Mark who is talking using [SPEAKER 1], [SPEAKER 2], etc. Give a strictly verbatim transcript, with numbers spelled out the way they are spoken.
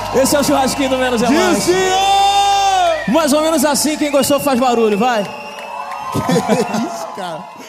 [SPEAKER 1] Esse é o churrasquinho do Menos é Mais.
[SPEAKER 2] Descia!
[SPEAKER 1] Mais ou menos assim, quem gostou faz barulho, vai.
[SPEAKER 2] Que isso, cara?